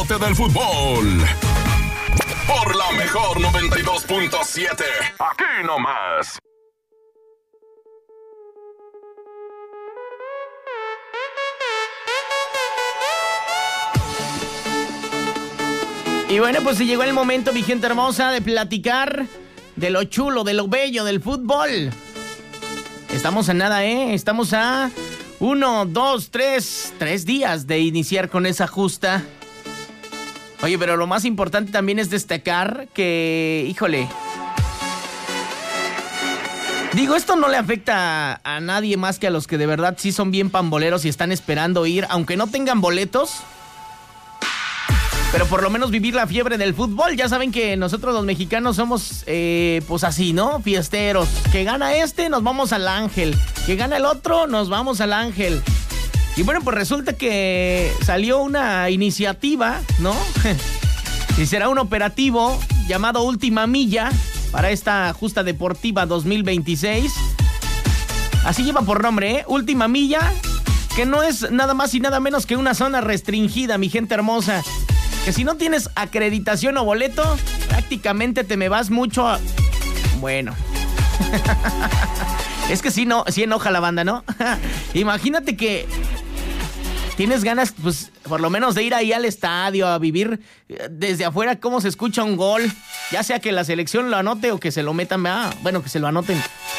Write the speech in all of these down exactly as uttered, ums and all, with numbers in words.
despelote del fútbol. Por la mejor noventa y dos punto siete. Aquí nomás. Y bueno, pues se llegó el momento, mi gente hermosa, de platicar de lo chulo, de lo bello del fútbol. Estamos a nada, ¿eh? Estamos a uno, dos, tres, tres días de iniciar con esa justa. Oye, pero lo más importante también es destacar que, híjole... Digo, esto no le afecta a, a nadie más que a los que de verdad sí son bien pamboleros y están esperando ir, aunque no tengan boletos... Pero por lo menos vivir la fiebre del fútbol. Ya saben que nosotros los mexicanos somos, eh, pues así, ¿no? Fiesteros. Que gana este, nos vamos al Ángel. Que gana el otro, nos vamos al Ángel. Y bueno, pues resulta que salió una iniciativa, ¿no? Y será un operativo llamado Última Milla para esta justa deportiva dos mil veintiséis. Así lleva por nombre, ¿eh? Última Milla, que no es nada más y nada menos que una zona restringida, mi gente hermosa. Que si no tienes acreditación o boleto, prácticamente te me vas mucho a... Bueno. Es que sí, no, sí enoja la banda, ¿no? Imagínate que tienes ganas, pues, por lo menos de ir ahí al estadio, a vivir desde afuera cómo se escucha un gol. Ya sea que la selección lo anote o que se lo metan, ah, bueno, que se lo anoten.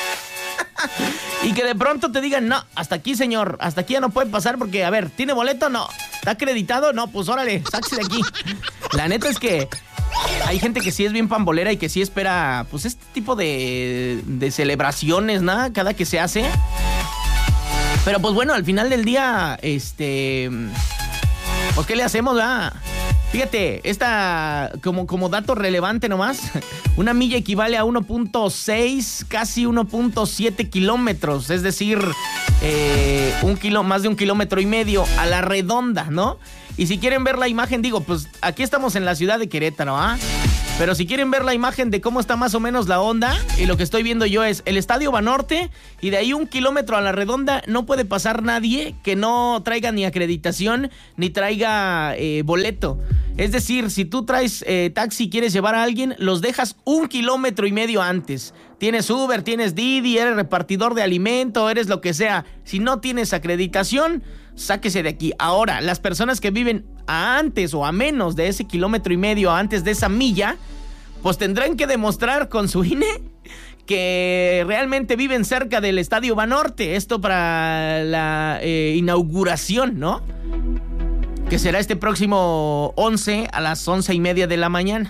Y que de pronto te digan, no, hasta aquí, señor, hasta aquí ya no puede pasar porque, a ver, ¿tiene boleto? No. ¿Está acreditado? No, pues órale, sáquese de aquí. La neta es que hay gente que sí es bien pambolera y que sí espera, pues, este tipo de, de celebraciones, ¿no? Cada que se hace. Pero, pues, bueno, al final del día, este... pues, ¿qué le hacemos, verdad? Fíjate, esta, como, como dato relevante nomás, una milla equivale a uno punto seis, casi uno punto siete kilómetros, es decir, eh, un kilo, más de un kilómetro y medio a la redonda, ¿no? Y si quieren ver la imagen, digo, pues aquí estamos en la ciudad de Querétaro, ¿ah? Pero si quieren ver la imagen de cómo está más o menos la onda, y lo que estoy viendo yo es el Estadio Banorte, y de ahí un kilómetro a la redonda no puede pasar nadie que no traiga ni acreditación ni traiga eh, boleto. Es decir, si tú traes eh, taxi y quieres llevar a alguien, los dejas un kilómetro y medio antes. Tienes Uber, tienes Didi, eres repartidor de alimento, eres lo que sea. Si no tienes acreditación, sáquese de aquí. Ahora, las personas que viven a antes o a menos de ese kilómetro y medio, antes de esa milla, pues tendrán que demostrar con su I N E que realmente viven cerca del Estadio Banorte. Esto para la eh, inauguración, ¿no? Que será este próximo once a las once y media de la mañana.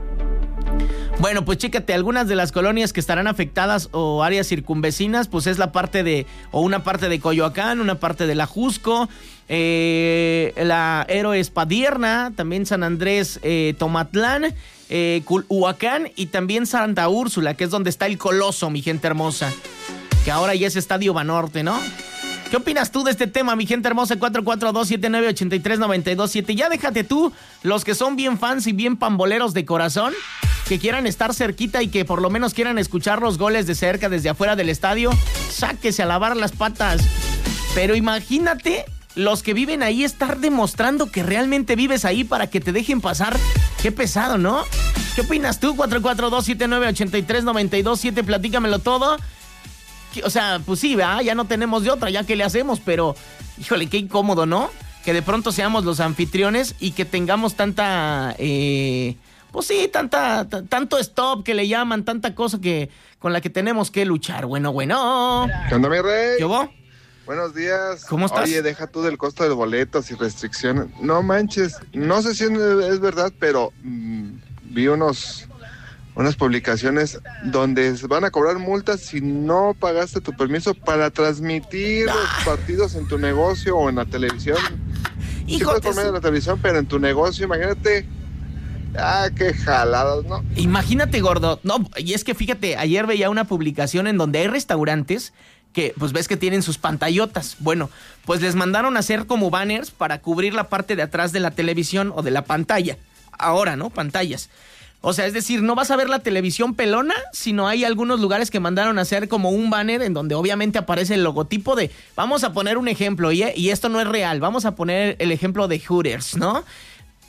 Bueno, pues chécate, algunas de las colonias que estarán afectadas o áreas circunvecinas, pues es la parte de, o una parte de Coyoacán, una parte de la Jusco, eh, la Héroes Padierna, también San Andrés eh, Tomatlán, eh, Culhuacán y también Santa Úrsula, que es donde está el Coloso, mi gente hermosa, que ahora ya es Estadio Banorte, ¿no? ¿Qué opinas tú de este tema, mi gente hermosa? cuatro cuatro dos, siete nueve, ocho tres, nueve dos siete. Ya déjate tú, los que son bien fans y bien pamboleros de corazón, que quieran estar cerquita y que por lo menos quieran escuchar los goles de cerca desde afuera del estadio, sáquese a lavar las patas. Pero imagínate los que viven ahí estar demostrando que realmente vives ahí para que te dejen pasar. Qué pesado, ¿no? ¿Qué opinas tú? cuatro cuatro dos, siete nueve, ocho tres, nueve dos siete, platícamelo todo. O sea, pues sí, ¿verdad? Ya no tenemos de otra, ya que le hacemos, pero híjole, qué incómodo, ¿no? Que de pronto seamos los anfitriones y que tengamos tanta, eh, pues sí, tanta, t- tanto stop que le llaman, tanta cosa que con la que tenemos que luchar. Bueno, bueno. ¿Qué onda, mi rey? ¿Qué hubo? Buenos días. ¿Cómo estás? Oye, deja tú del costo de boletos y restricciones. No manches, no sé si es verdad, pero mmm, vi unos... unas publicaciones donde van a cobrar multas si no pagaste tu permiso para transmitir ah. los partidos en tu negocio o en la televisión. Sí puedes por medio de la televisión, pero en tu negocio, imagínate. Ah, qué jaladas, ¿no? Imagínate, gordo. No, y es que fíjate, ayer veía una publicación en donde hay restaurantes que, pues ves que tienen sus pantallotas. Bueno, pues les mandaron a hacer como banners para cubrir la parte de atrás de la televisión o de la pantalla. Ahora, ¿no? Pantallas. O sea, es decir, no vas a ver la televisión pelona, sino hay algunos lugares que mandaron a hacer como un banner en donde obviamente aparece el logotipo de... Vamos a poner un ejemplo, y, y esto no es real, vamos a poner el ejemplo de Hooters, ¿no?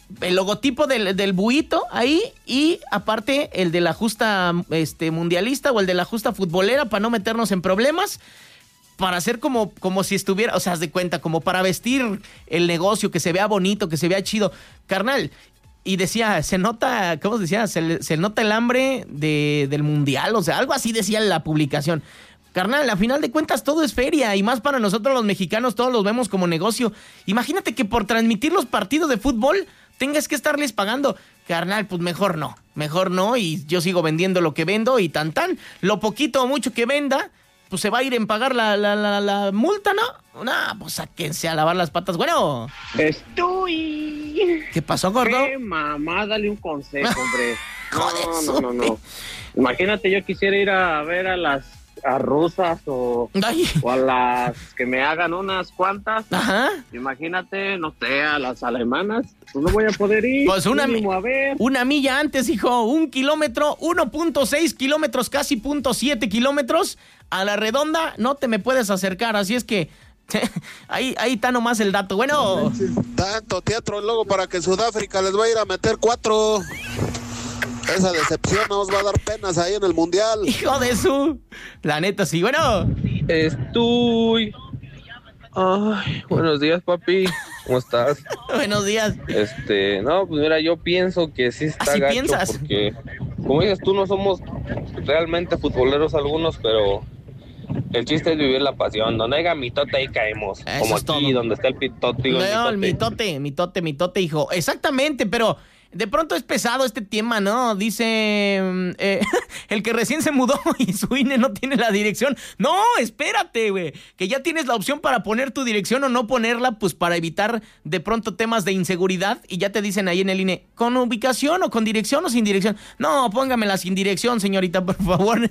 el logotipo del, del buito ahí y aparte el de la justa este, mundialista o el de la justa futbolera para no meternos en problemas, para hacer como, como si estuviera, o sea, haz de cuenta, como para vestir el negocio, que se vea bonito, que se vea chido. Carnal, y decía, se nota, ¿cómo se decía? Se, se nota el hambre de, del mundial, o sea, algo así decía la publicación. Carnal, a final de cuentas todo es feria y más para nosotros los mexicanos, todos los vemos como negocio. Imagínate que por transmitir los partidos de fútbol tengas que estarles pagando. Carnal, pues mejor no, mejor no y yo sigo vendiendo lo que vendo y tan tan. Lo poquito o mucho que venda, pues se va a ir en pagar la, la, la, la multa, ¿no? No, pues sáquense a lavar las patas, bueno. Estoy. ¿Qué pasó, gordo? ¿Qué mamá? Dale un consejo, hombre. Joder, no, no, no, no. Imagínate, yo quisiera ir a ver a las a rusas o, o a las que me hagan unas cuantas. Ajá. Imagínate, no sé, a las alemanas. Pues no voy a poder ir. Pues una, mínimo, a ver. una milla antes, hijo. Un kilómetro, uno punto seis kilómetros, casi punto siete kilómetros. A la redonda no te me puedes acercar. Así es que ahí, ahí está nomás el dato. Bueno. Tanto teatro luego para que Sudáfrica les va a ir a meter cuatro. Esa decepción nos va a dar penas ahí en el mundial. Hijo de su. La neta, sí. Bueno. Estoy. Ay, buenos días, papi. ¿Cómo estás? Buenos días. Este, no, pues mira, yo pienso que sí está ¿Así gacho piensas? porque, como dices tú, no somos realmente futboleros algunos, pero el chiste es vivir la pasión. Donde haya mitote, ahí caemos. Eso como es aquí, todo. donde está el pitote, digo, el No, el mitote. mitote, mitote, mitote, hijo. Exactamente, pero de pronto es pesado este tema, ¿no? Dice eh, el que recién se mudó y su I N E no tiene la dirección. No, espérate, güey. Que ya tienes la opción para poner tu dirección o no ponerla, pues para evitar de pronto temas de inseguridad. Y ya te dicen ahí en el I N E, ¿con ubicación o con dirección o sin dirección? No, póngamela sin dirección, señorita, por favor.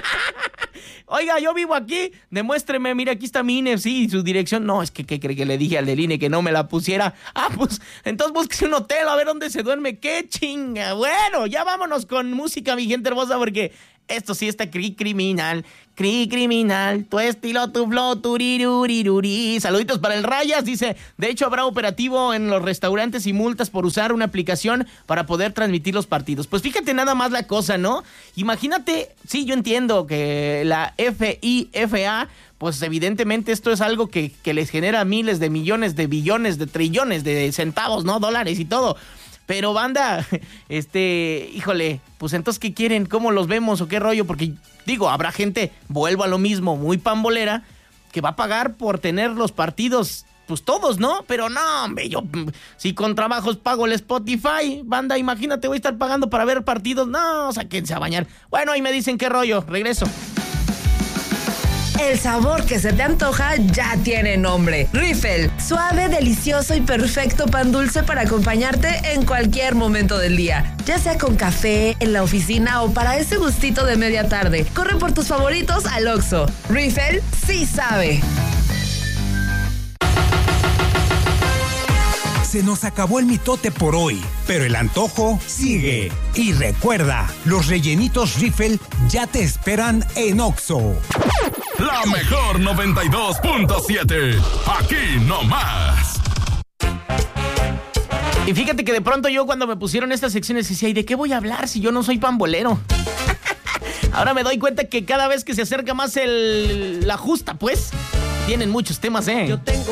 Oiga, yo vivo aquí, demuéstreme, mira, aquí está mi I N E, sí, su dirección. No, es que, ¿qué cree que le dije al del I N E que no me la pusiera? Ah, pues, entonces búsquese un hotel, a ver dónde se duerme. ¡Qué chinga! Bueno, ya vámonos con música, mi gente hermosa, porque esto sí está cri criminal, cri criminal, tu estilo, tu flow, turiruriruri. Saluditos para el Rayas, dice, de hecho habrá operativo en los restaurantes y multas por usar una aplicación para poder transmitir los partidos. Pues fíjate nada más la cosa, ¿no? Imagínate, sí, yo entiendo que la FIFA, pues evidentemente esto es algo que, que les genera miles de millones, de billones, de trillones de centavos, ¿no? Dólares y todo. Pero banda, este, híjole, pues entonces ¿qué quieren? ¿Cómo los vemos o qué rollo? Porque digo, habrá gente, vuelvo a lo mismo, muy pambolera, que va a pagar por tener los partidos, pues todos, ¿no? Pero no, hombre, yo, si con trabajos pago el Spotify, banda, imagínate, voy a estar pagando para ver partidos. No, sáquense a bañar. Bueno, ahí me dicen qué rollo, regreso. El sabor que se te antoja ya tiene nombre. Riffel, suave, delicioso y perfecto pan dulce para acompañarte en cualquier momento del día. Ya sea con café, en la oficina o para ese gustito de media tarde. Corre por tus favoritos al Oxxo. Riffel sí sabe. Se nos acabó el mitote por hoy, pero el antojo sigue. Y recuerda, los rellenitos Riffel ya te esperan en Oxxo. La mejor noventa y dos punto siete. Aquí nomás. Y fíjate que de pronto yo cuando me pusieron estas secciones decía, ¿y de qué voy a hablar si yo no soy pambolero? Ahora me doy cuenta que cada vez que se acerca más el la justa, pues, tienen muchos temas, ¿eh? Yo tengo